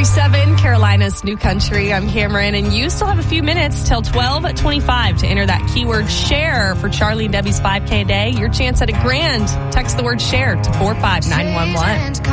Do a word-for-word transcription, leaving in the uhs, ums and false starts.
ninety-seven, Carolina's New Country. I'm Cameron, and you still have a few minutes till twelve twenty-five to enter that keyword share for Charlie and Debbie's five K a day. Your chance at a grand. Text the word share to four five nine one one.